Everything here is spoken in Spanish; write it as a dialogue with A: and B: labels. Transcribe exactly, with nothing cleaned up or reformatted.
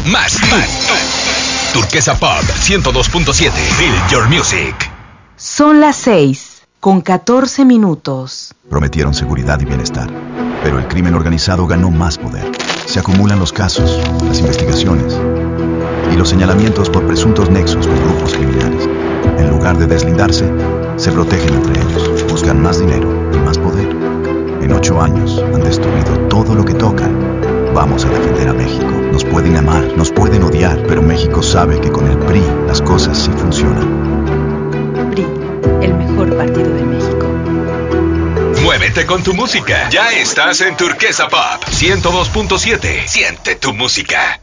A: Más, más. Turquesa Pop ciento dos punto siete. Feel your music.
B: Son las seis, con catorce minutos.
C: Prometieron seguridad y bienestar, pero el crimen organizado ganó más poder. Se acumulan los casos, las investigaciones y los señalamientos por presuntos nexos con grupos criminales. En lugar de deslindarse, se protegen entre ellos, buscan más dinero y más poder. En ocho años han destruido todo lo que tocan. Vamos a defender a México. Nos pueden amar, nos pueden odiar, pero México sabe que con el P R I las cosas sí funcionan.
B: P R I, el mejor partido de México.
A: Muévete con tu música. Ya estás en Turquesa Pop ciento dos punto siete. Siente tu música.